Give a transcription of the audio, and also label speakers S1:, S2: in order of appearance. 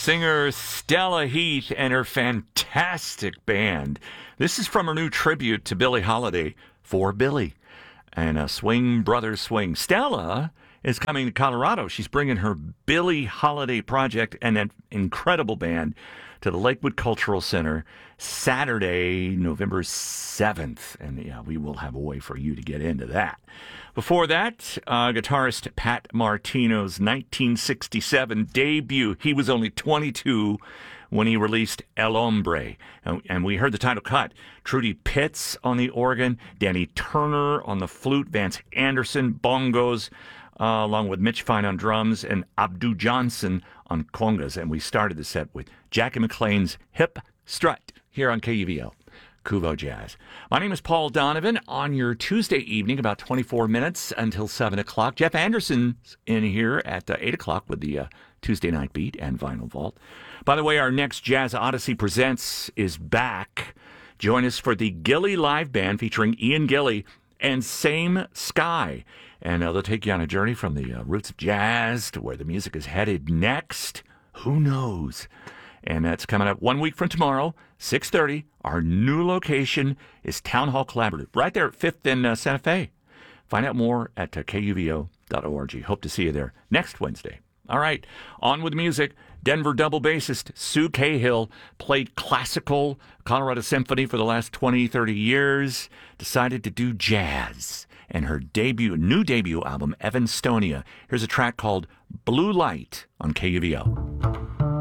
S1: singer Stella Heath and her fantastic band. This is from her new tribute to Billie Holiday, For Billie, and Swing Brothers Swing. Stella is coming to Colorado. She's bringing her Billie Holiday project and an incredible band to the Lakewood Cultural Center Saturday, November 7th. And yeah, we will have a way for you to get into that. Before that, guitarist Pat Martino's 1967 debut. He was only 22 when he released El Hombre. And we heard the title cut. Trudy Pitts on the organ, Danny Turner on the flute, Vance Anderson, bongos, along with Mitch Fine on drums, and Abdu Johnson on congas. And we started the set with Jackie McLean's Hip Strut here on KUVO, Kuvo Jazz. My name is Paul Donovan. On your Tuesday evening, about 24 minutes until 7 o'clock. Jeff Anderson's in here at 8 o'clock with the Tuesday Night Beat and Vinyl Vault. By the way, our next Jazz Odyssey Presents is back. Join us for the Gilly Live Band featuring Ian Gilly and Same Sky. And they'll take you on a journey from the roots of jazz to where the music is headed next. Who knows? And that's coming up 1 week from tomorrow, 6:30. Our new location is Town Hall Collaborative, right there at 5th and Santa Fe. Find out more at kuvo.org. Hope to see you there next Wednesday. All right, on with the music. Denver double bassist Sue Cahill played classical Colorado Symphony for the last 20, 30 years, decided to do jazz. And her new debut album, Evanstonia. Here's a track called Blue Light on KUVO.